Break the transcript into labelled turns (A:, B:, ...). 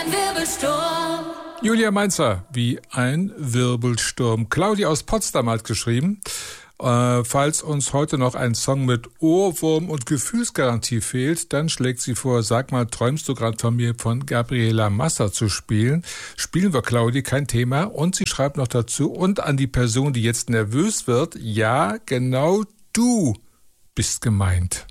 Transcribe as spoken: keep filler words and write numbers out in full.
A: Wirbelsturm.
B: Julia Mainzer, wie ein Wirbelsturm. Claudia aus Potsdam hat geschrieben, äh, falls uns heute noch ein Song mit Ohrwurm und Gefühlsgarantie fehlt, dann schlägt sie vor, sag mal, träumst du gerade von mir, von Gabriela Massa zu spielen? Spielen wir, Claudia, kein Thema. Und sie schreibt noch dazu, und an die Person, die jetzt nervös wird, ja, genau du bist gemeint.